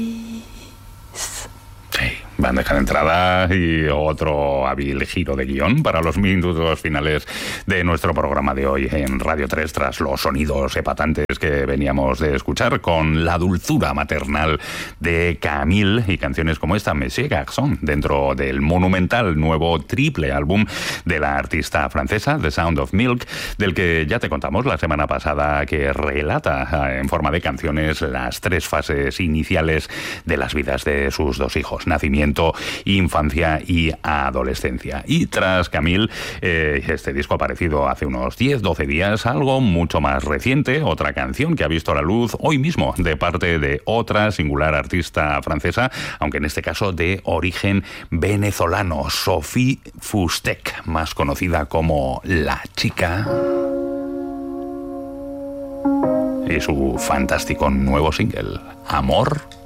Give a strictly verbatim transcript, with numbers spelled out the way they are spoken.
Bandeja de entrada y otro hábil giro de guión para los minutos finales de nuestro programa de hoy en Radio tres, tras los sonidos epatantes que veníamos de escuchar, con la dulzura maternal de Camille y canciones como esta, Monsieur Garçon, dentro del monumental nuevo triple álbum de la artista francesa, The Sound of Milk, del que ya te contamos la semana pasada que relata en forma de canciones las tres fases iniciales de las vidas de sus dos hijos: nacimiento, infancia y adolescencia. Y tras Camille, eh, este disco ha aparecido hace unos diez doce días, algo mucho más reciente, otra canción que ha visto la luz hoy mismo de parte de otra singular artista francesa, aunque en este caso de origen venezolano, Sophie Fustek, más conocida como La Chica, y su fantástico nuevo single, Amor